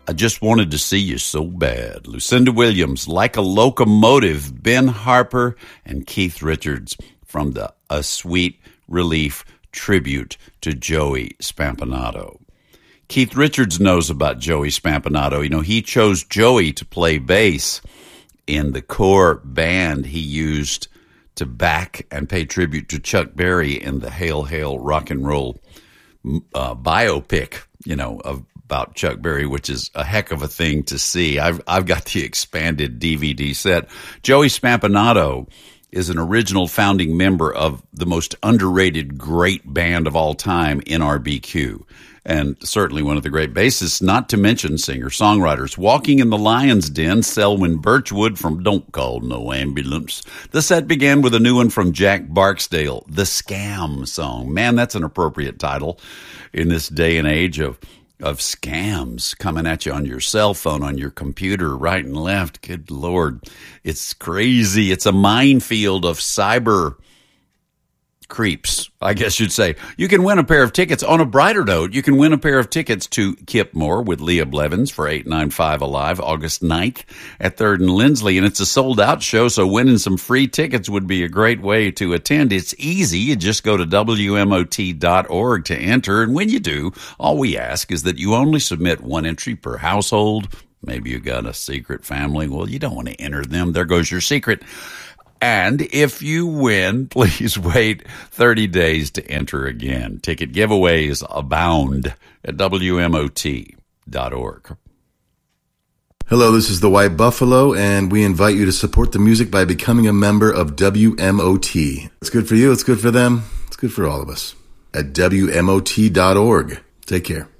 I just wanted to see you so bad. Lucinda Williams, Like a Locomotive, Ben Harper, and Keith Richards from the A Sweet Relief tribute to Joey Spampinato. Keith Richards knows about Joey Spampinato. You know, he chose Joey to play bass in the core band he used to back and pay tribute to Chuck Berry in the Hail Hail Rock and Roll biopic, you know, about Chuck Berry, which is a heck of a thing to see. I've got the expanded DVD set. Joey Spampinato is an original founding member of the most underrated great band of all time, NRBQ, and certainly one of the great bassists, not to mention singer-songwriters. Walking in the Lion's Den, Selwyn Birchwood from Don't Call No Ambulance. The set began with a new one from Jack Barksdale, The Scam Song. Man, that's an appropriate title in this day and age of scams coming at you on your cell phone, on your computer, right and left. Good Lord. It's crazy. It's a minefield of cyber creeps, I guess you'd say. You can win a pair of tickets. On a brighter note, you can win a pair of tickets to Kipmore with Leah Blevins for 895 Alive, August 9th at 3rd and Lindsley. And it's a sold-out show, so winning some free tickets would be a great way to attend. It's easy. You just go to WMOT.org to enter. And when you do, all we ask is that you only submit one entry per household. Maybe you got a secret family. Well, you don't want to enter them. There goes your secret. And if you win, please wait 30 days to enter again. Ticket giveaways abound at WMOT.org. Hello, this is the White Buffalo, and we invite you to support the music by becoming a member of WMOT. It's good for you, it's good for them, it's good for all of us. At WMOT.org. Take care.